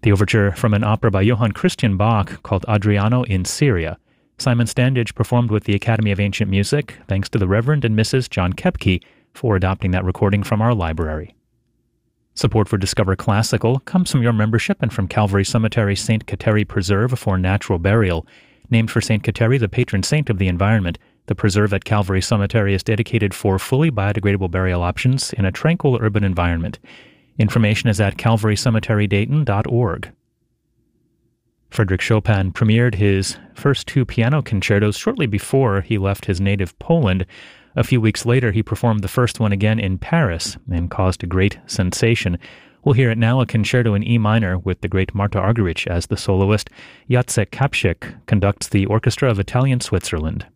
The overture from an opera by Johann Christian Bach called Adriano in Syria. Simon Standage performed with the Academy of Ancient Music, thanks to the Reverend and Mrs. John Kepke for adopting that recording from our library. Support for Discover Classical comes from your membership and from Calvary Cemetery St. Kateri Preserve for natural burial. Named for St. Kateri, the patron saint of the environment, the preserve at Calvary Cemetery is dedicated for fully biodegradable burial options in a tranquil urban environment. Information is at calvarycemeterydayton.org. Frédéric Chopin premiered his first 2 piano concertos shortly before he left his native Poland. A few weeks later, he performed the first one again in Paris and caused a great sensation. We'll hear it now, a concerto in E minor with the great Marta Argerich as the soloist. Jacek Kapczyk conducts the Orchestra of Italian Switzerland.